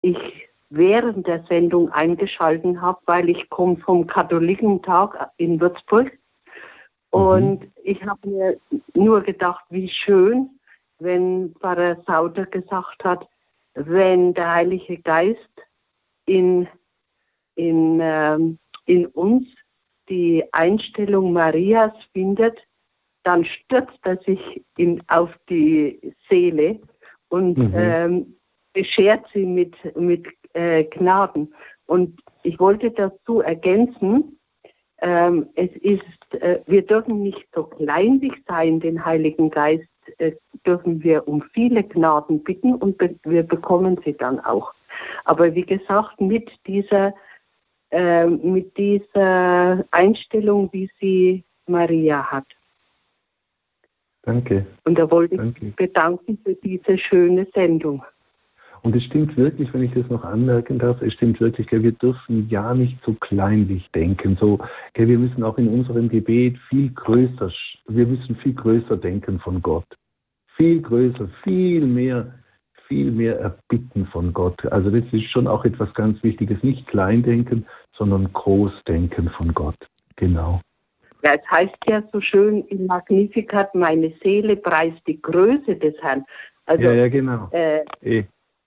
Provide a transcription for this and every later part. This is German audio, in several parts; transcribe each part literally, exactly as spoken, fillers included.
ich während der Sendung eingeschalten habe, weil ich komme vom Katholikentag in Würzburg. Und mhm. ich habe mir nur gedacht, wie schön, wenn Pfarrer Sauter gesagt hat, wenn der Heilige Geist in, in, ähm, in uns die Einstellung Marias findet, dann stürzt er sich in, auf die Seele und mhm. ähm, beschert sie mit, mit äh, Gnaden. Und ich wollte dazu ergänzen, ähm, es ist, äh, wir dürfen nicht so kleinlich sein, den Heiligen Geist äh, dürfen wir um viele Gnaden bitten und be- wir bekommen sie dann auch. Aber wie gesagt, mit dieser, äh, mit dieser Einstellung, wie sie Maria hat. Danke. Und da wollte ich Danke. bedanken für diese schöne Sendung. Und es stimmt wirklich, wenn ich das noch anmerken darf, es stimmt wirklich, gell, wir dürfen ja nicht so kleinlich denken. So, gell, wir müssen auch in unserem Gebet viel größer, wir müssen viel größer denken von Gott. Viel größer, viel mehr, viel mehr erbitten von Gott. Also das ist schon auch etwas ganz Wichtiges. Nicht klein denken, sondern groß denken von Gott. Genau. Ja, es heißt ja so schön im Magnificat, meine Seele preist die Größe des Herrn. Also, ja, ja, genau. Äh, eh.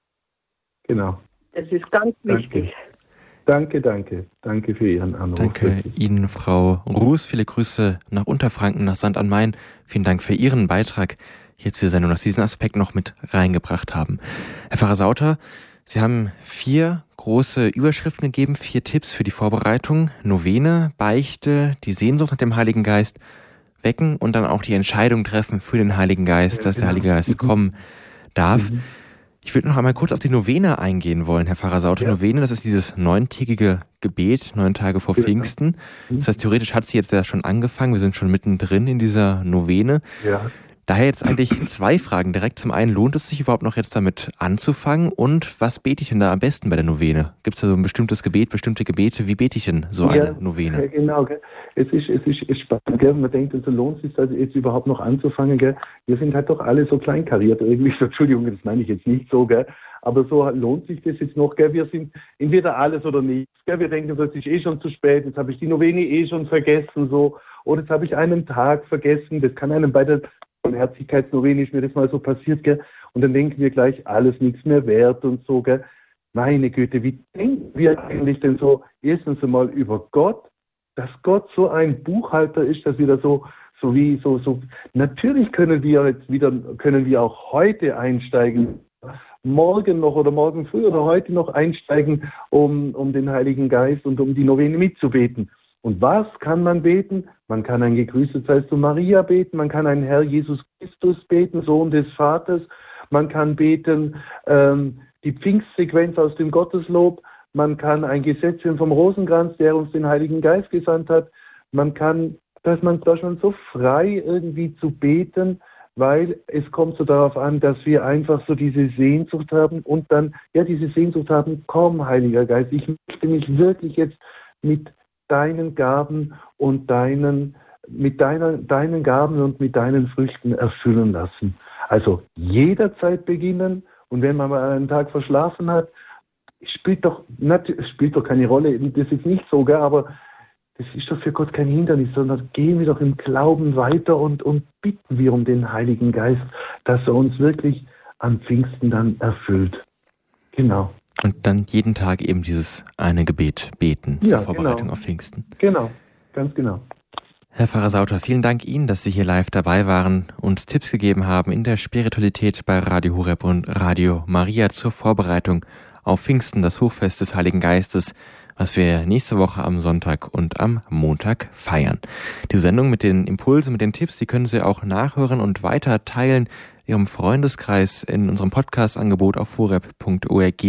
Genau. Das ist ganz wichtig. Danke, danke. Danke für Ihren Anruf. Danke wirklich. Ihnen, Frau Ruß. Viele Grüße nach Unterfranken, nach Sankt am Main. Vielen Dank für Ihren Beitrag hier zur Sendung, dass Sie diesen Aspekt noch mit reingebracht haben. Herr Pfarrer Sauter, Sie haben vier große Überschriften gegeben, vier Tipps für die Vorbereitung. Novene, Beichte, die Sehnsucht nach dem Heiligen Geist, wecken und dann auch die Entscheidung treffen für den Heiligen Geist, ja, dass genau. der Heilige Geist mhm. kommen darf. Mhm. Ich würde noch einmal kurz auf die Novene eingehen wollen, Herr Pfarrer Sauter. Ja. Novene, das ist dieses neuntägige Gebet, neun Tage vor genau. Pfingsten. Das heißt, theoretisch hat sie jetzt ja schon angefangen. Wir sind schon mittendrin in dieser Novene. Ja. Daher jetzt eigentlich zwei Fragen direkt. Zum einen, lohnt es sich überhaupt noch jetzt damit anzufangen? Und was bete ich denn da am besten bei der Novene? Gibt es da so ein bestimmtes Gebet, bestimmte Gebete? Wie bete ich denn so eine ja, Novene? Ja, genau. Gell. Es ist, es ist, es ist spannend, gell. Man denkt, es lohnt sich also jetzt überhaupt noch anzufangen. Gell. Wir sind halt doch alle so kleinkariert irgendwie. Entschuldigung, das meine ich jetzt nicht so. Gell. Aber so lohnt sich das jetzt noch. Gell. Wir sind entweder alles oder nichts. Gell. Wir denken, das ist eh schon zu spät. Jetzt habe ich die Novene eh schon vergessen. So. Oder jetzt habe ich einen Tag vergessen. Das kann einem bei der Herzlichkeitsnovene ist mir das mal so passiert, gell? Und dann denken wir gleich, alles nichts mehr wert und so, gell? Meine Güte, wie denken wir eigentlich denn so, erstens einmal über Gott, dass Gott so ein Buchhalter ist, dass wir da so, so wie, so, so, natürlich können wir jetzt wieder, können wir auch heute einsteigen, morgen noch oder morgen früh oder heute noch einsteigen, um, um den Heiligen Geist und um die Novene mitzubeten. Und was kann man beten? Man kann ein Gegrüßet seist du Maria beten, man kann einen Herr Jesus Christus beten, Sohn des Vaters, man kann beten ähm, die Pfingstsequenz aus dem Gotteslob, man kann ein Gesetzchen vom Rosenkranz, der uns den Heiligen Geist gesandt hat, man kann, dass man da schon so frei irgendwie zu beten, weil es kommt so darauf an, dass wir einfach so diese Sehnsucht haben und dann, ja, diese Sehnsucht haben, komm, Heiliger Geist, ich möchte mich wirklich jetzt mit deinen Gaben und deinen, mit deiner, deinen Gaben und mit deinen Früchten erfüllen lassen. Also jederzeit beginnen und wenn man mal einen Tag verschlafen hat, spielt doch, spielt doch keine Rolle, das ist nicht so, gell, aber das ist doch für Gott kein Hindernis, sondern gehen wir doch im Glauben weiter und, und bitten wir um den Heiligen Geist, dass er uns wirklich am Pfingsten dann erfüllt. Genau. Und dann jeden Tag eben dieses eine Gebet beten zur ja, Vorbereitung genau. auf Pfingsten. Genau, ganz genau. Herr Pfarrer Sauter, vielen Dank Ihnen, dass Sie hier live dabei waren, uns Tipps gegeben haben in der Spiritualität bei Radio Horeb und Radio Maria zur Vorbereitung auf Pfingsten, das Hochfest des Heiligen Geistes, was wir nächste Woche am Sonntag und am Montag feiern. Die Sendung mit den Impulsen, mit den Tipps, die können Sie auch nachhören und weiter teilen in Ihrem Freundeskreis in unserem Podcast-Angebot auf horeb punkt org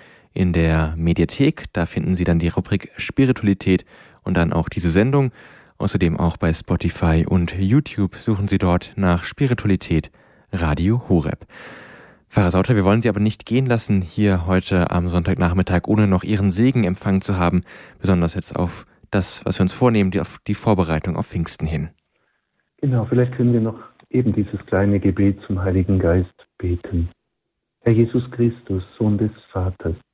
in der Mediathek. Da finden Sie dann die Rubrik Spiritualität und dann auch diese Sendung. Außerdem auch bei Spotify und YouTube suchen Sie dort nach Spiritualität Radio Horeb. Pfarrer Sauter, wir wollen Sie aber nicht gehen lassen hier heute am Sonntagnachmittag, ohne noch Ihren Segen empfangen zu haben, besonders jetzt auf das, was wir uns vornehmen, die, auf die Vorbereitung auf Pfingsten hin. Genau, vielleicht können wir noch eben dieses kleine Gebet zum Heiligen Geist beten. Herr Jesus Christus, Sohn des Vaters,